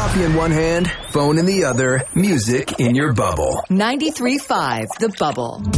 Coffee in one hand, phone in the other, music in your bubble. 93.5 The Bubble.